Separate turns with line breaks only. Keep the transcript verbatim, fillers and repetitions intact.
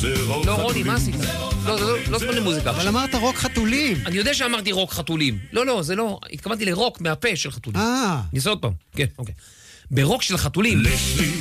לא, רוני, מה עשית? לא, זה לא זמן למוזיקה.
אבל אמרת רוק חתולים.
אני יודע שאמרתי רוק חתולים. לא, לא, זה לא. התכוונתי לרוק מהפה של חתולים.
אה.
ניסה עוד פעם. כן, אוקיי. ברוק של חתולים.